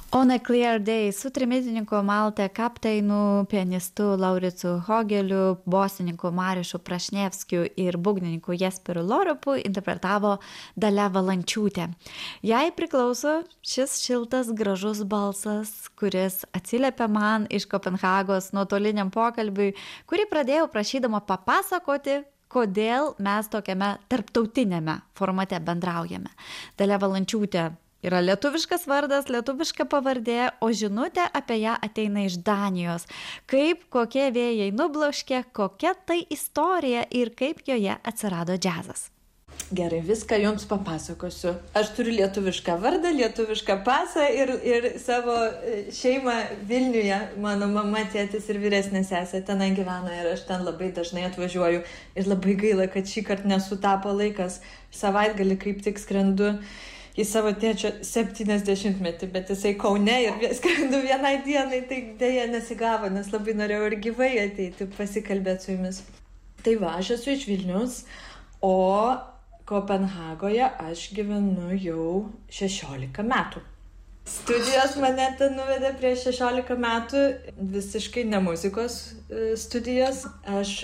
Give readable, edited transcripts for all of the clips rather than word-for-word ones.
On a Clear Day su trimitininku Malte kapteinu, pianistu Lauricu Hogeliu, bosininku Mariušu Prašnevskiu ir būgnininku Jesperiu Lorupu interpretavo Dalia Valančiūtė. Jai priklauso šis šiltas, gražus balsas, kuris atsiliepia man iš Kopenhagos nuotoliniam pokalbiui, kurį pradėjau prašydama papasakoti, kodėl mes tokiame tarptautinėme formate bendraujame. Dalia Valančiūtė yra lietuviškas vardas, lietuviška pavardė, o žinutė apie ją ateina iš Danijos. Kaip kokie vėjai nubloškė, kokia tai istorija ir kaip joje atsirado džiazas. Gerai, viską jums papasakosiu. Aš turiu lietuvišką vardą, lietuvišką pasą ir savo šeimą Vilniuje. Mano mama, tėtis ir vyresnė sesė tenai gyvena ir aš ten labai dažnai atvažiuoju. Ir labai gaila, kad šį kartą nesutapo laikas. Savaitgalį kaip tik skrendu į savo tėčio 70-metį, bet jisai Kaune ir skrendu vienai dienai, tai dėja nesigavo, nes labai norėjau ir gyvai ateiti, pasikalbėti su jumis. Tai va, aš esu iš Vilnius, o Kopenhagoje aš gyvenu jau 16 metų. Studijos mane ten nuvedė prieš 16 metų, visiškai ne muzikos studijos. Aš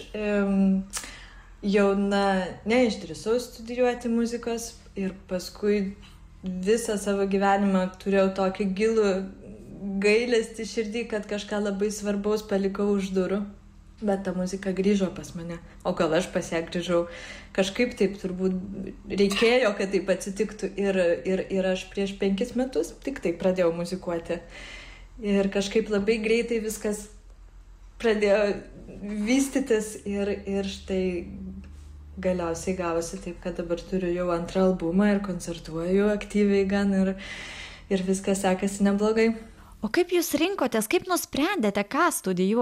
jauna neišdrįsau studijuoti muzikos ir paskui visą savo gyvenimą turėjau tokį gilų gailestį širdį, kad kažką labai svarbaus palikau už durų. Bet ta muzika grįžo pas mane. O gal aš pas ją grįžau. Kažkaip taip turbūt reikėjo, kad taip atsitiktų. Ir aš prieš 5 metus tik tai pradėjau muzikuoti. Ir kažkaip labai greitai viskas pradėjo vystytis ir štai galiausiai gavosi taip, kad dabar turiu jau 2 albumą ir koncertuoju aktyviai gan ir viskas sekasi neblogai. O kaip jūs rinkotės, kaip nusprendėte, ką studijuoti?